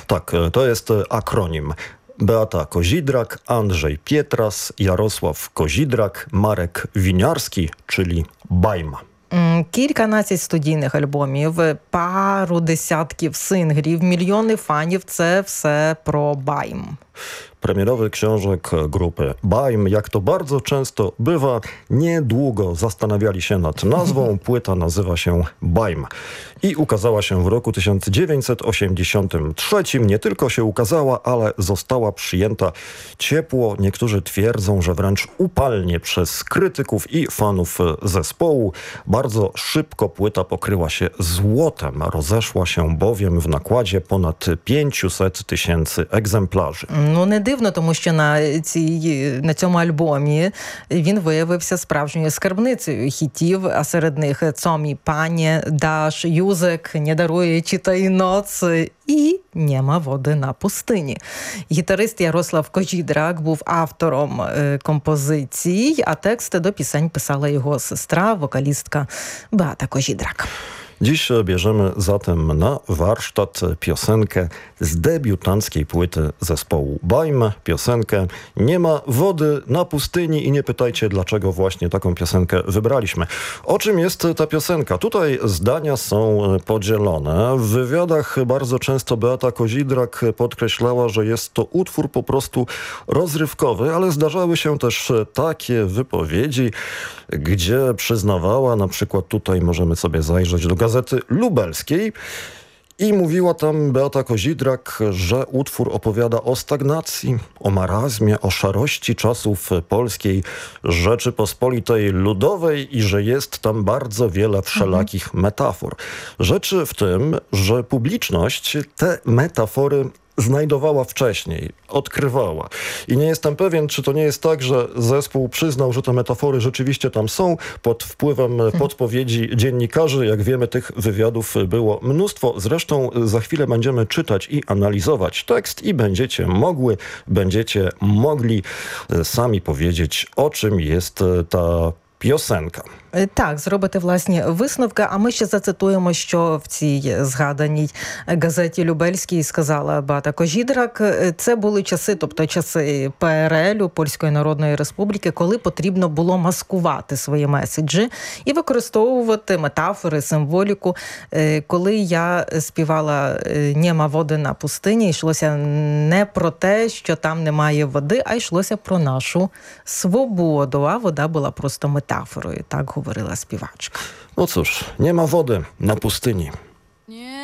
Tak, to jest akronim. Beata Kozidrak, Andrzej Pietras, Jarosław Kozidrak, Marek Winiarski, czyli Bajma. Кільканадцять студійних альбомів, пару десятків синглів, мільйони фанів – це все про Байм. Premierowy książek grupy Bajm, jak to bardzo często bywa, niedługo zastanawiali się nad nazwą. Płyta nazywa się Bajm i ukazała się w roku 1983. Nie tylko się ukazała, ale została przyjęta ciepło. Niektórzy twierdzą, że wręcz upalnie przez krytyków i fanów zespołu. Bardzo szybko płyta pokryła się złotem. Rozeszła się bowiem w nakładzie ponad 500 000 egzemplarzy. Ну, не дивно, тому що на цьому альбомі він виявився справжньою скарбницею хітів, а серед них «Цомі пані», «Даш», «Юзек», «Не дарує читай ноц» і «Нема води на пустині». Гітарист Ярослав Kozidrak був автором композицій, а тексти до пісень писала його сестра, вокалістка Beata Kozidrak. Dziś bierzemy zatem na warsztat piosenkę z debiutanckiej płyty zespołu Bajm. Piosenkę Nie ma wody na pustyni i nie pytajcie, dlaczego właśnie taką piosenkę wybraliśmy. O czym jest ta piosenka? Tutaj zdania są podzielone. W wywiadach bardzo często Beata Kozidrak podkreślała, że jest to utwór po prostu rozrywkowy, ale zdarzały się też takie wypowiedzi, gdzie przyznawała, na przykład tutaj możemy sobie zajrzeć do Gazety Lubelskiej, i mówiła tam Beata Kozidrak, że utwór opowiada o stagnacji, o marazmie, o szarości czasów polskiej Rzeczypospolitej Ludowej i że jest tam bardzo wiele wszelakich metafor. Rzeczy w tym, że publiczność te metafory znajdowała wcześniej, odkrywała. I nie jestem pewien, czy to nie jest tak, że zespół przyznał, że te metafory rzeczywiście tam są pod wpływem podpowiedzi dziennikarzy. Jak wiemy, tych wywiadów było mnóstwo. Zresztą za chwilę będziemy czytać i analizować tekst i będziecie mogli sami powiedzieć, o czym jest ta piosenka. Так, зробити власні висновки, а ми ще зацитуємо, що в цій згаданій газеті Любельській сказала Beata Kozidrak. Це були часи, тобто часи ПРЛ, Польської Народної Республіки, коли потрібно було маскувати свої меседжі і використовувати метафори, символіку. Коли я співала «Нема води на пустині», йшлося не про те, що там немає води, а йшлося про нашу свободу, а вода була просто метафорою, так говорила співачка. No cóż, nie ma wody na pustyni.